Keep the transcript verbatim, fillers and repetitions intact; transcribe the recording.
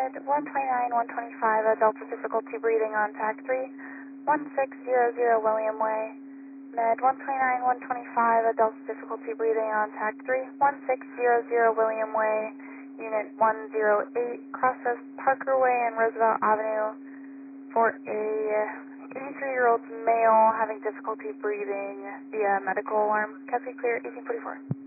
Med one twenty-nine, one twenty-five, uh, Delta difficulty breathing on tag three, one six zero zero William Way. Med one twenty-nine, one twenty-five, uh, Delta difficulty breathing on tag three, one six zero zero William Way. Unit one zero eight, crosses Parker Way and Roosevelt Avenue for a eighty-three-year-old male having difficulty breathing via medical alarm. Copy clear, eighteen forty-four.